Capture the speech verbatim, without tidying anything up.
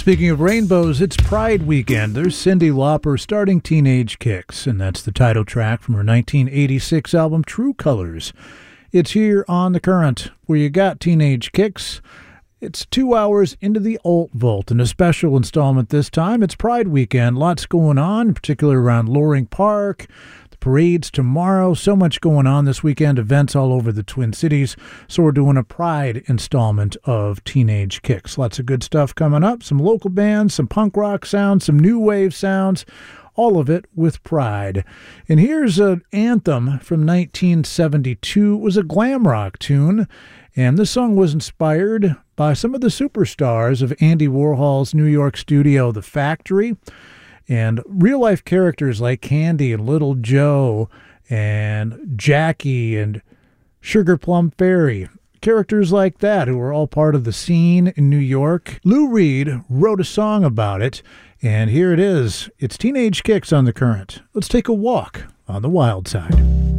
Speaking of rainbows, it's Pride weekend. There's Cyndi Lauper starting Teenage Kicks, and that's the title track from her nineteen eighty-six album True Colors. It's here on The Current, where you got Teenage Kicks. It's two hours into the Alt Vault, and a special installment this time. It's Pride weekend. Lots going on, in particular around Loring Park. The parade's tomorrow. So much going on this weekend. Events all over the Twin Cities. So we're doing a Pride installment of Teenage Kicks. Lots of good stuff coming up. Some local bands, some punk rock sounds, some new wave sounds. All of it with pride. And here's an anthem from nineteen seventy-two. It was a glam rock tune. And this song was inspired by some of the superstars of Andy Warhol's New York studio, The Factory, and real-life characters like Candy and Little Joe and Jackie and Sugar Plum Fairy. Characters like that who were all part of the scene in New York. Lou Reed wrote a song about it, and here it is. It's Teenage Kicks on The Current. Let's take a walk on the wild side.